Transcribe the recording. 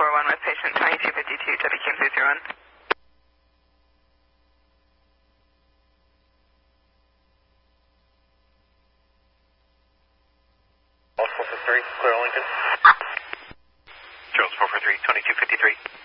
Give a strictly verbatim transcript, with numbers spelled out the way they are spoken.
four one with patient twenty-two fifty-two, W Q M three three one. four four three, clear Lincoln. Charles four four three, twenty-two fifty-three.